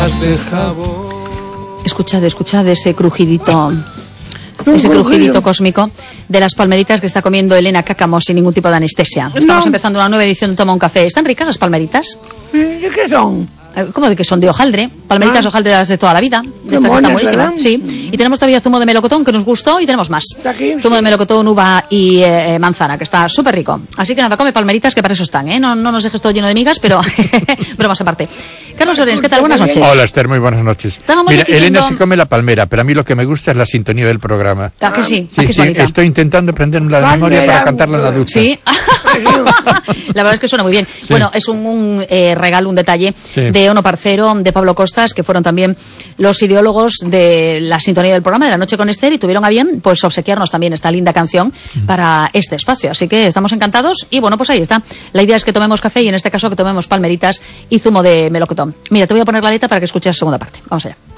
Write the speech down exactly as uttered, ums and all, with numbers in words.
Escuchad, escuchad ese crujidito, ese crujidito cósmico de las palmeritas que está comiendo Elena Cácamo sin ningún tipo de anestesia. Estamos no. empezando una nueva edición de Toma un Café. ¿Están ricas las palmeritas? ¿De qué son? ¿Cómo de que son? De hojaldre. Palmeritas ah. hojaldre de toda la vida. De esta que está buenísima. Sí. Y tenemos todavía zumo de melocotón que nos gustó y tenemos más. Aquí, zumo sí. de melocotón, uva y eh, manzana, que está súper rico. Así que nada, come palmeritas que para eso están, ¿eh? No, no nos dejes todo lleno de migas, pero bromas aparte. Carlos Lorenz, ¿qué tal? Buenas noches. Hola, Esther, muy buenas noches. Estábamos Mira, decidiendo... Elena se come la palmera, pero a mí lo que me gusta es la sintonía del programa. ¿A que sí? Sí, ¿A que es sí, bonita? estoy intentando aprenderme la de memoria para cantarla en la ducha. Sí. La verdad es que suena muy bien. Sí. Bueno, es un, un eh, regalo, un detalle sí. de Ono Parcero, de Pablo Costas, que fueron también los ideólogos de la sintonía del programa de La Noche con Esther y tuvieron a bien pues obsequiarnos también esta linda canción mm. para este espacio. Así que estamos encantados y bueno, pues ahí está. La idea es que tomemos café y en este caso que tomemos palmeritas y zumo de melocotón. Mira, te voy a poner la letra para que escuches la segunda parte. Vamos allá.